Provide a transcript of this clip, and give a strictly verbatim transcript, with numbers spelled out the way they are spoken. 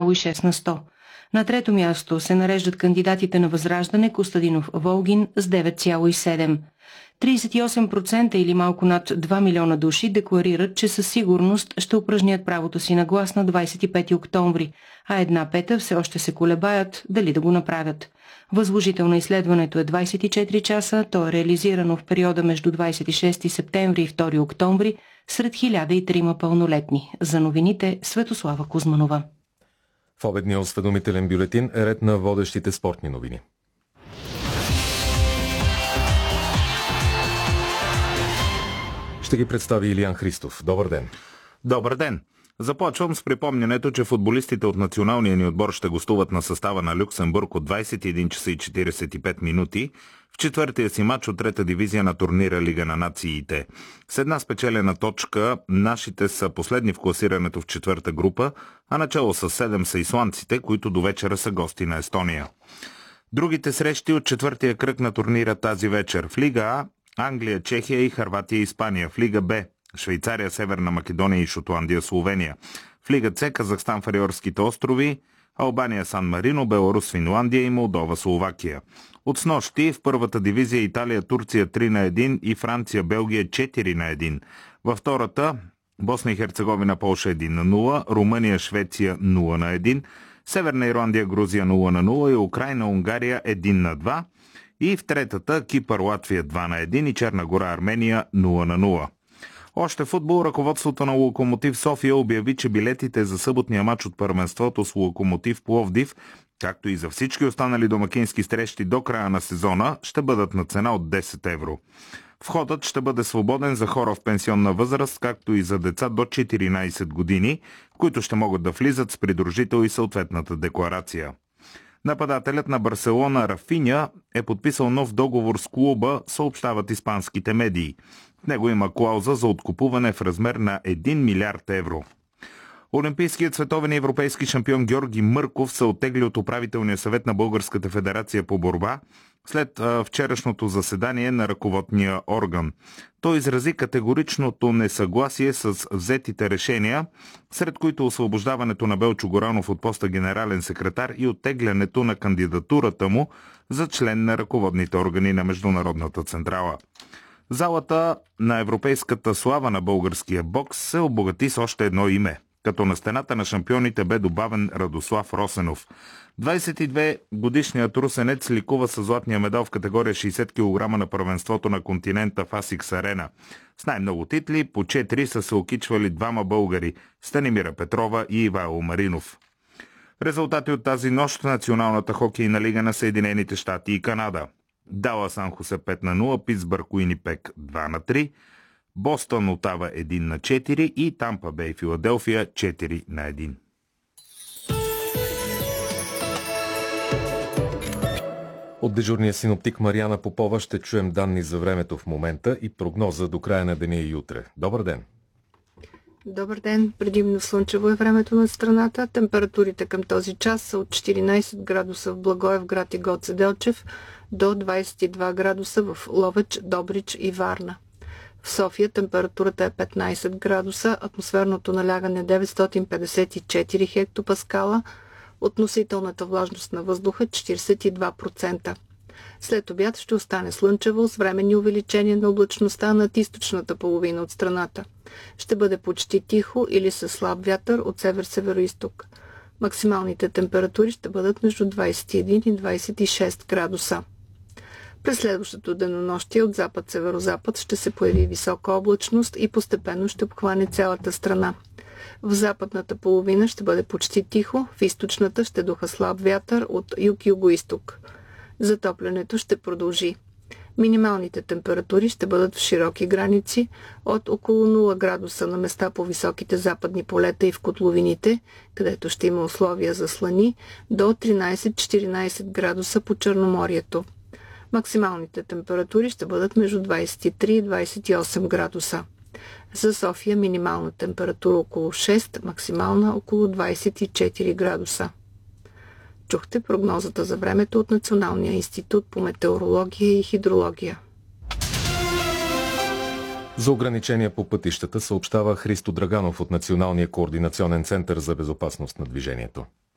цяло и шест на сто. На трето място се нареждат кандидатите на Възраждане Костадинов Волгин с девет цяло и седем. тридесет и осем процента или малко над два милиона души декларират, че със сигурност ще упражнят правото си на глас на двадесет и пети октомври, а една пета все още се колебаят дали да го направят. Възложител на изследването е двадесет и четири часа, то е реализирано в периода между двадесет и шести септември и втори октомври сред хиляда и трима пълнолетни. За новините Светослава Кузманова. В обедния осведомителен бюлетин е ред на водещите спортни новини. Ще ги представи Илиян Христов. Добър ден. Добър ден. Започвам с припомнянето, че футболистите от националния ни отбор ще гостуват на състава на Люксембург от двадесет и един часа и четиридесет и пет минути в четвъртия си матч от трета дивизия на турнира Лига на нациите. С една спечелена точка нашите са последни в класирането в четвърта група, а начало с седем са исландците, които до вечера са гости на Естония. Другите срещи от четвъртия кръг на турнира тази вечер в Лига А Англия, Чехия и Хърватия и Испания. В Лига Б Швейцария, Северна Македония и Шотландия, Словения. В Лига С Казахстан, Фариорските острови, Албания, Сан Марино, Беларус, Финландия и Молдова, Словакия. От снощи в първата дивизия Италия, Турция три на едно и Франция, Белгия четири на едно. Във втората Босна и Херцеговина, Полша едно на нула, Румъния, Швеция нула на едно, Северна Ирландия, Грузия нула на нула и Украйна, Унгария едно на два. И в третата Кипър, Латвия два на едно и Черна гора, Армения нула на нула. Още футбол, ръководството на Локомотив София обяви, че билетите за съботния матч от първенството с Локомотив Пловдив, както и за всички останали домакински срещи до края на сезона, ще бъдат на цена от десет евро. Входът ще бъде свободен за хора в пенсионна възраст, както и за деца до четиринадесет години, които ще могат да влизат с придружител и съответната декларация. Нападателят на Барселона Рафиня е подписал нов договор с клуба, съобщават испанските медии. В него има клауза за откупуване в размер на един милиард евро. Олимпийският световен и европейски шампион Георги Мърков се оттегли от управителния съвет на Българската федерация по борба след а, вчерашното заседание на ръководния орган. Той изрази категоричното несъгласие с взетите решения, сред които освобождаването на Белчо Горанов от поста генерален секретар и оттеглянето на кандидатурата му за член на ръководните органи на Международната централа. Залата на европейската слава на българския бокс се обогати с още едно име, като на стената на шампионите бе добавен Радослав Росенов. двадесет и две годишният русенец ликува със златния медал в категория шейсет килограма на първенството на континента в Асикс Арена. С най-много титли по четири са се окичвали двама българи – Станимира Петрова и Ивайло Маринов. Резултати от тази нощ в Националната хокейна лига на Съединените щати и Канада. Далас Сан Хосе пет на нула, Питсбърг Уинипек два на три, Бостън Отава едно на четири и Тампа Бей Филаделфия четири на едно. От дежурния синоптик Мариана Попова ще чуем данни за времето в момента и прогноза до края на деня и утре. Добър ден! Добър ден! Предимно слънчево е времето на страната. Температурите към този час са от четиринадесет градуса в Благоевград и Гоце Делчев до двадесет и два градуса в Ловеч, Добрич и Варна. В София температурата е петнадесет градуса, атмосферното налягане деветстотин петдесет и четири хектопаскала, относителната влажност на въздуха четиридесет и два процента. След обяд ще остане слънчево с временни увеличения на облачността над източната половина от страната. Ще бъде почти тихо или със слаб вятър от север-североизток. Максималните температури ще бъдат между двадесет и един и двадесет и шест градуса. През следващото денонощие от запад-северозапад ще се появи висока облачност и постепенно ще обхване цялата страна. В западната половина ще бъде почти тихо, в източната ще духа слаб вятър от юг-югоизток. Затоплянето ще продължи. Минималните температури ще бъдат в широки граници от около нула градуса на места по високите западни полета и в котловините, където ще има условия за слани, до тринадесет-четиринадесет градуса по Черноморието. Максималните температури ще бъдат между двадесет и три и двадесет и осем градуса. За София минимална температура около шест, максимална около двадесет и четири градуса. Чухте прогнозата за времето от Националния институт по метеорология и хидрология. За ограничения по пътищата съобщава Христо Драганов от Националния координационен център за безопасност на движението.